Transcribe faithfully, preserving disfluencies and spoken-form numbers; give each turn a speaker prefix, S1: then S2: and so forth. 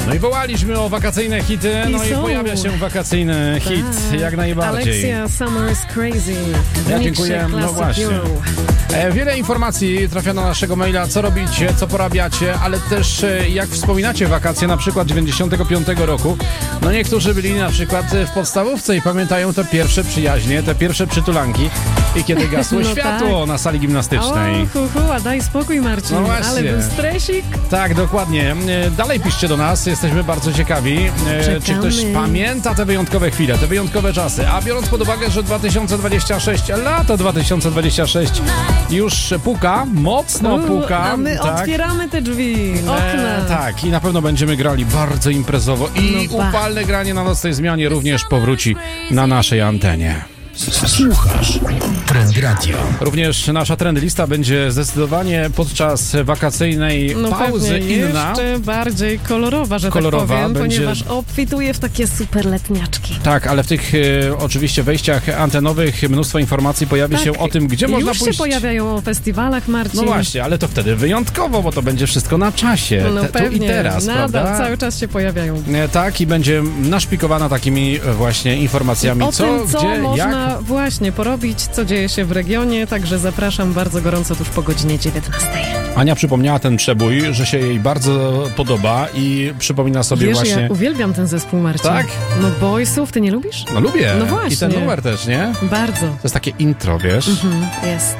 S1: No i wołaliśmy o wakacyjne hity,
S2: I
S1: no i
S2: są.
S1: pojawia się wakacyjny hit,
S2: Tak.
S1: jak najbardziej.
S2: Alexia Summer is Crazy.
S1: Ja dziękuję, no
S2: Classic
S1: właśnie.
S2: Euro.
S1: E, Wiele informacji trafia na naszego maila, co robicie, co porabiacie, ale też e, jak wspominacie wakacje, na przykład dziewięćdziesiątego piątego roku. No niektórzy byli na przykład w podstawówce i pamiętają te pierwsze przyjaźnie, te pierwsze przytulanki i kiedy gasło
S2: No
S1: światło
S2: tak.
S1: na sali gimnastycznej.
S2: O, hu, hu, a daj spokój, Marcin.
S1: No właśnie.
S2: Ale był stresik.
S1: Tak, dokładnie. E, Dalej piszcie do nas, jesteśmy bardzo ciekawi, e,
S2: Czekamy.
S1: czy ktoś pamięta te wyjątkowe chwile, te wyjątkowe czasy. A biorąc pod uwagę, że dwa tysiące dwudziesty szósty, lato dwa tysiące dwudziesty szósty już puka, mocno
S2: U,
S1: puka.
S2: A my
S1: tak.
S2: otwieramy te drzwi, okna.
S1: E, tak, i na pewno będziemy grali bardzo imprezowo i
S2: No ba.
S1: upalne granie na nocnej zmianie również powróci na naszej antenie.
S3: Słuchasz Trend Radio.
S1: Również nasza trendlista będzie zdecydowanie podczas wakacyjnej
S2: No
S1: pauzy
S2: pewnie
S1: inna.
S2: jeszcze bardziej kolorowa, że
S1: Kolorowa
S2: tak powiem,
S1: będzie-
S2: ponieważ obfituje w takie super letniaczki.
S1: Tak, ale w tych e, oczywiście wejściach antenowych mnóstwo informacji pojawi
S2: Tak,
S1: się o tym, gdzie
S2: już
S1: można
S2: się
S1: pójść.
S2: pojawiają o festiwalach, Marcin.
S1: No właśnie, ale to wtedy wyjątkowo, bo to będzie wszystko na czasie.
S2: No
S1: te, tu
S2: pewnie,
S1: i teraz,
S2: nadal,
S1: prawda?
S2: cały czas się pojawiają.
S1: E, Tak, i będzie naszpikowana takimi właśnie informacjami,
S2: O
S1: co,
S2: tym, co
S1: gdzie,
S2: można
S1: jak.
S2: właśnie porobić, co dzieje się w regionie, także zapraszam bardzo gorąco tuż po godzinie dziewiętnastej.
S1: Ania przypomniała ten przebój, że się jej bardzo podoba i przypomina sobie
S2: Wiesz,
S1: właśnie...
S2: ja uwielbiam ten zespół, Marcin.
S1: Tak?
S2: No Boysów, ty nie lubisz?
S1: No lubię.
S2: No właśnie.
S1: I ten numer też, nie?
S2: Bardzo.
S1: To jest takie intro, wiesz?
S2: Mhm, jest.